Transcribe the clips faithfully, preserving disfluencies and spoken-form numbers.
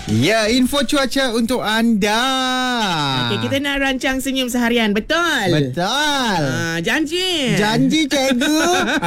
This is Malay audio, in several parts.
Ya, info cuaca untuk anda. Okey, kita nak rancang senyum seharian, betul? Betul. Uh, janji. Janji, cikgu.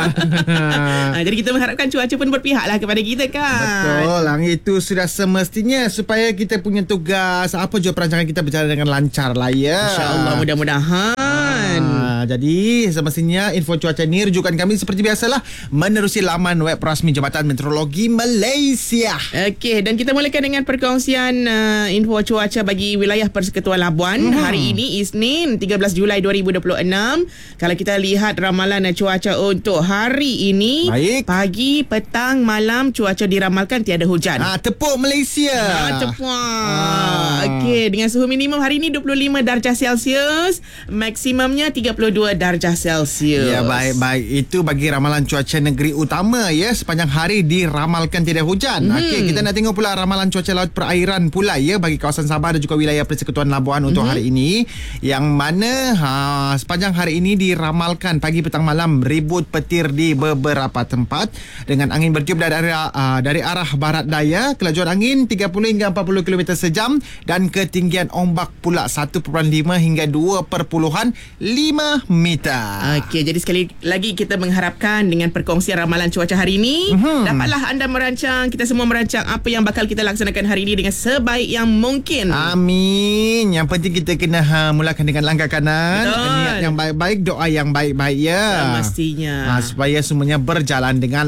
uh, jadi kita mengharapkan cuaca pun berpihaklah kepada kita kan. Betul. Itu sudah semestinya supaya kita punya tugas apa jua perancangan kita berjalan dengan lancar lah ya. InsyaAllah, mudah-mudahan. Ah, jadi semestinya info cuaca ni rujukan kami seperti biasalah menerusi laman web rasmi Jabatan Meteorologi Malaysia. Okey, dan kita mulakan dengan perkongsian uh, info cuaca bagi wilayah Persekutuan Labuan. Mm-hmm. Hari ini Isnin tiga belas Julai dua ribu dua puluh enam. Kalau kita lihat ramalan uh, cuaca untuk hari ini, baik, pagi, petang, malam cuaca diramalkan tiada hujan. Ah, tepuk Malaysia. Ah, tepuk. Ah. Okey, dengan suhu minimum hari ini dua puluh lima darjah Celsius, maksimumnya tiga puluh dua darjah Celsius. Ya, baik-baik. Itu bagi ramalan cuaca negeri utama ya. Sepanjang hari diramalkan tidak hujan. Hmm. Okey, kita nak tengok pula ramalan cuaca laut perairan pula ya bagi kawasan Sabah dan juga wilayah Persekutuan Labuan untuk hmm. hari ini, yang mana ha, sepanjang hari ini diramalkan pagi, petang, malam ribut petir di beberapa tempat dengan angin bertiup dari arah, uh, dari arah barat daya, kelajuan angin tiga puluh hingga empat puluh kilometer sejam dan ketinggian ombak pula satu perpuluhan lima hingga dua perpuluhan lima meter. Okey, jadi sekali lagi kita mengharapkan dengan perkongsian ramalan cuaca hari ini, mm-hmm. dapatlah anda merancang, kita semua merancang apa yang bakal kita laksanakan hari ini dengan sebaik yang mungkin. Amin. Yang penting kita kena ha, mulakan dengan langkah kanan. Betul. Niat yang baik-baik, doa yang baik-baik ya. Semestinya. Ha, supaya semuanya berjalan dengan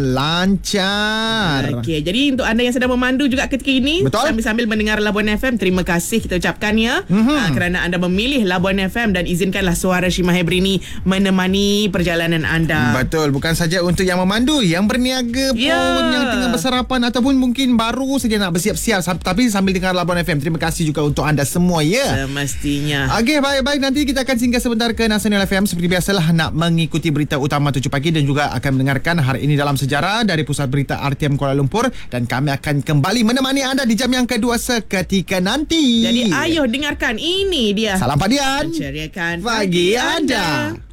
lancar. Okey, jadi untuk anda yang sedang memandu juga ketika ini, betul, sambil-sambil mendengar Labuan F M, terima kasih kita ucapkan ya, mm-hmm. ha, kerana anda memilih Labuan F M dan izinkanlah suara Shima Hebrini menemani perjalanan anda. Betul, bukan saja untuk yang memandu, yang berniaga pun, yeah. yang tengah bersarapan ataupun mungkin baru saja nak bersiap-siap tapi sambil dengar Labuan F M. Terima kasih juga untuk anda semua ya. Semestinya. Okey, baik-baik, nanti kita akan singgah sebentar ke Nasional F M seperti biasalah nak mengikuti berita utama tujuh pagi dan juga akan mendengarkan hari ini dalam sejarah dari Pusat Berita R T M Kuala Lumpur, dan kami akan kembali menemani anda di jam yang kedua seketika nanti. Jadi ayo dengarkan, ini dia Salam Padian, menceriakan pagi anda.